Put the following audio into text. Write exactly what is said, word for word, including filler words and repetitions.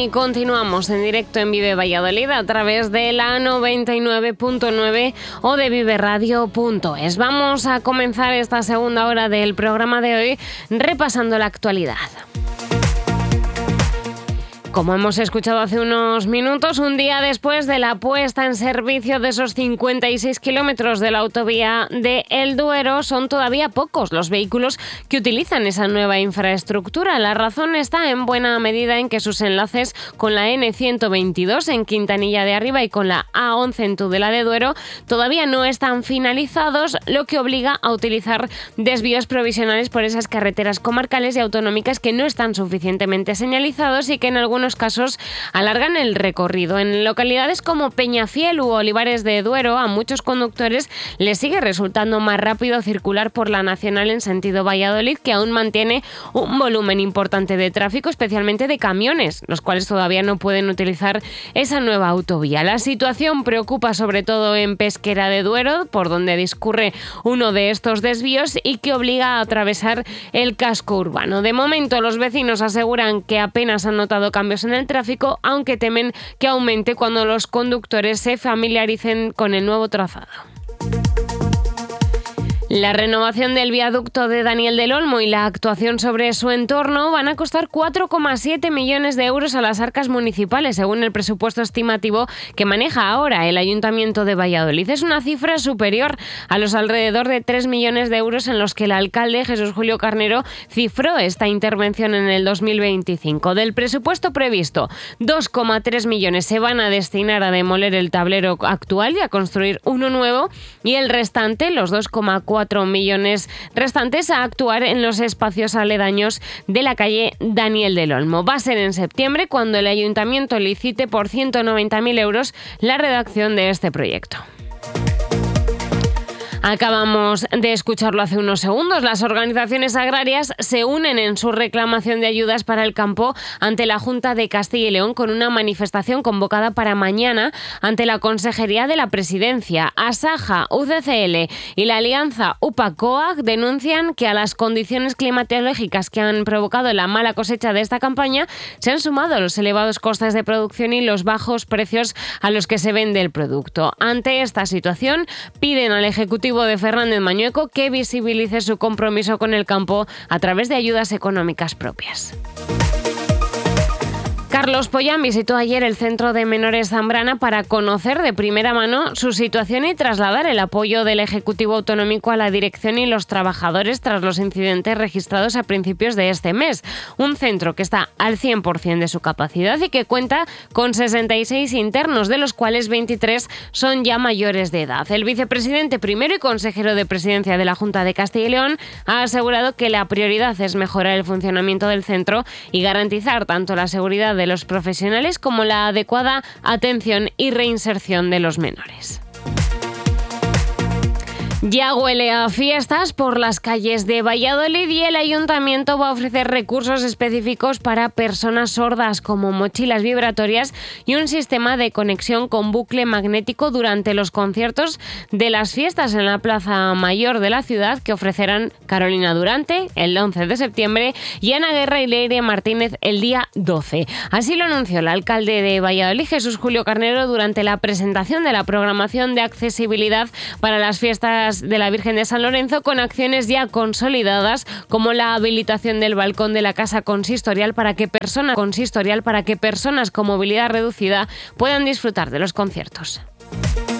Y continuamos en directo en Vive Valladolid a través de la noventa y nueve punto nueve o de vive radio punto es. Vamos a comenzar esta segunda hora del programa de hoy repasando la actualidad. Como hemos escuchado hace unos minutos, un día después de la puesta en servicio de esos cincuenta y seis kilómetros de la autovía de El Duero, son todavía pocos los vehículos que utilizan esa nueva infraestructura. La razón está en buena medida en que sus enlaces con la ene ciento veintidós en Quintanilla de Arriba y con la a once en Tudela de Duero todavía no están finalizados, lo que obliga a utilizar desvíos provisionales por esas carreteras comarcales y autonómicas que no están suficientemente señalizados y que en algunos casos alargan el recorrido. En localidades como Peñafiel u Olivares de Duero, a muchos conductores les sigue resultando más rápido circular por la Nacional en sentido Valladolid, que aún mantiene un volumen importante de tráfico, especialmente de camiones, los cuales todavía no pueden utilizar esa nueva autovía. La situación preocupa sobre todo en Pesquera de Duero, por donde discurre uno de estos desvíos y que obliga a atravesar el casco urbano. De momento, los vecinos aseguran que apenas han notado cambios en el tráfico, aunque temen que aumente cuando los conductores se familiaricen con el nuevo trazado. La renovación del viaducto de Daniel del Olmo y la actuación sobre su entorno van a costar cuatro coma siete millones de euros a las arcas municipales, según el presupuesto estimativo que maneja ahora el Ayuntamiento de Valladolid. Es una cifra superior a los alrededor de tres millones de euros en los que el alcalde Jesús Julio Carnero cifró esta intervención en el dos mil veinticinco. Del presupuesto previsto, dos coma tres millones se van a destinar a demoler el tablero actual y a construir uno nuevo, y el restante, los dos coma cuatro millones restantes, a actuar en los espacios aledaños de la calle Daniel del Olmo. Va a ser en septiembre cuando el ayuntamiento licite por ciento noventa mil euros la redacción de este proyecto. Acabamos de escucharlo hace unos segundos. Las organizaciones agrarias se unen en su reclamación de ayudas para el campo ante la Junta de Castilla y León con una manifestación convocada para mañana ante la Consejería de la Presidencia. Asaja, U C C L y la alianza U P A-COAG denuncian que a las condiciones climatológicas que han provocado la mala cosecha de esta campaña se han sumado los elevados costes de producción y los bajos precios a los que se vende el producto. Ante esta situación, piden al Ejecutivo de Fernández Mañueco que visibilice su compromiso con el campo a través de ayudas económicas propias. Carlos Pollán visitó ayer el Centro de Menores Zambrana para conocer de primera mano su situación y trasladar el apoyo del Ejecutivo Autonómico a la dirección y los trabajadores tras los incidentes registrados a principios de este mes. Un centro que está al cien por ciento de su capacidad y que cuenta con sesenta y seis internos, de los cuales veintitrés son ya mayores de edad. El vicepresidente primero y consejero de Presidencia de la Junta de Castilla y León ha asegurado que la prioridad es mejorar el funcionamiento del centro y garantizar tanto la seguridad de los profesionales como la adecuada atención y reinserción de los menores. Ya huele a fiestas por las calles de Valladolid y el Ayuntamiento va a ofrecer recursos específicos para personas sordas, como mochilas vibratorias y un sistema de conexión con bucle magnético durante los conciertos de las fiestas en la Plaza Mayor de la ciudad, que ofrecerán Carolina Durante el once de septiembre y Ana Guerra y Leire Martínez el día doce. Así lo anunció el alcalde de Valladolid, Jesús Julio Carnero, durante la presentación de la programación de accesibilidad para las fiestas de la Virgen de San Lorenzo, con acciones ya consolidadas como la habilitación del balcón de la Casa Consistorial para que personas consistorial para que personas con movilidad reducida puedan disfrutar de los conciertos.